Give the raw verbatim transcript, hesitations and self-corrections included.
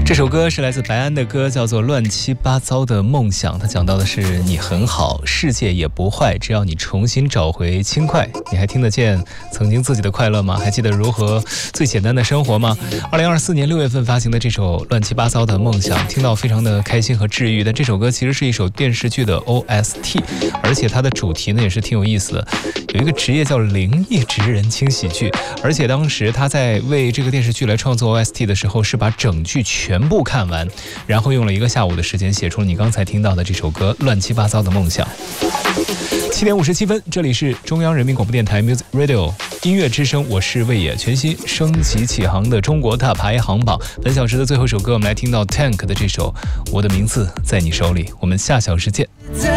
这首歌是来自白安的歌，叫做《乱七八糟的梦想》。它讲到的是你很好，世界也不坏，只要你重新找回轻快。你还听得见曾经自己的快乐吗？还记得如何最简单的生活吗？二零二四年六月份发行的这首《乱七八糟的梦想》，听到非常的开心和治愈。但这首歌其实是一首电视剧的 O S T， 而且它的主题呢也是挺有意思的，有一个职业叫灵异职人轻喜剧。而且当时他在为这个电视剧来创作 O S T 的时候，是把整剧全部看完，然后用了一个下午的时间写出了你刚才听到的这首歌《乱七八糟的梦想》。七点五十七分，这里是中央人民广播电台 Music Radio 音乐之声，我是魏野。全新升级起航的中国大排行榜，本小时的最后一首歌，我们来听到 Tank 的这首《我的名字在你手里》。我们下小时见。